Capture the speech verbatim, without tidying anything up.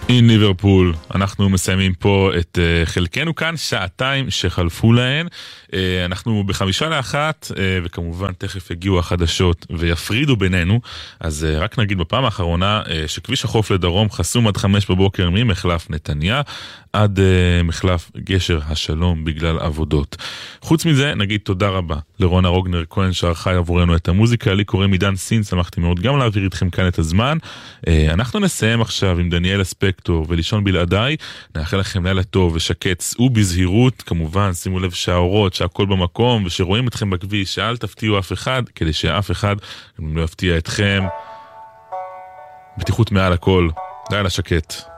אין ליברפול. אנחנו מסיימים פה את uh, חלקנו כאן, שעתיים שחלפו להן. Uh, אנחנו בחמישה לאחת, uh, וכמובן תכף הגיעו החדשות ויפרידו בינינו. אז uh, רק נגיד בפעם האחרונה uh, שכביש החוף לדרום חסום עד חמש בבוקר ממחלף נתניה עד uh, מחלף גשר השלום בגלל עבודות. חוץ מזה נגיד תודה רבה לרונה רוגנר כהן שערכה עבורנו את המוזיקה. לי קוראים עידן סין, שמחתי מאוד גם להעביר איתכם כאן את הזמן. uh, אנחנו נסיים עכשיו עם דניאל אספקטור ולישון בלעדיי. נאחל לכם לילה טוב ושקט, סעו בזהירות, כמובן שימו לב שהאורות, שהכל במקום, ושרואים אתכם בכביש, שאל תפתיעו אף אחד, כדי שאף אחד לא יפתיע אתכם. בטיחות מעל הכל. לילה שקט.